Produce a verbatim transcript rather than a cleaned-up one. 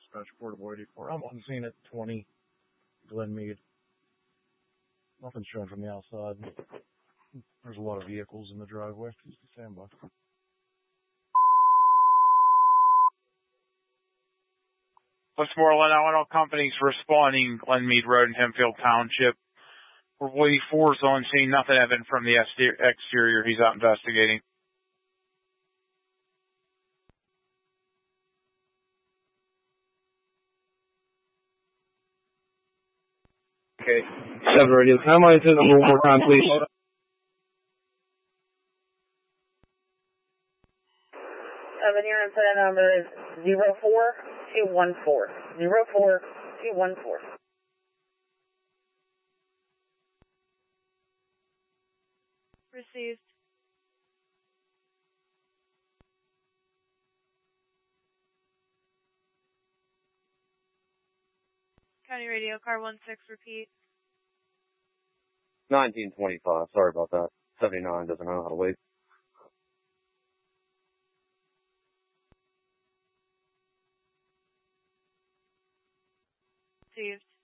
Dispatch Portable eighty-four. I'm on scene at twenty Glenmead. Nothing showing from the outside. There's a lot of vehicles in the driveway. Stand by. Westmoreland Auto Company's responding Glenmead Road in Hempfield Township. Portable eighty-four is on scene. Nothing evident from the exterior. He's out investigating. Okay. seven radio. Can I monitor the number one more time, please? Seven, your incident number is zero four two one four. Zero four two one four. Received. County Radio, car one six, repeat. nineteen twenty-five. Sorry about that. seventy-nine doesn't know how to wait. Received.